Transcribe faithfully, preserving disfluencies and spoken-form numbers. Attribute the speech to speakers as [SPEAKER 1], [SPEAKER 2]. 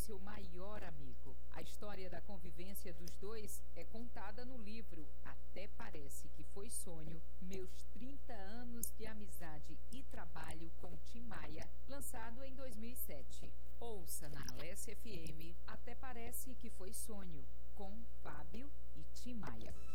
[SPEAKER 1] seu maior amigo. A história da convivência dos dois é contada no livro Até Parece Que Foi Sonho, Meus trinta anos de amizade e trabalho com Tim Maia, lançado em dois mil e sete. Ouça na Alesse F M Até Parece Que Foi Sonho, com Fábio e Tim Maia.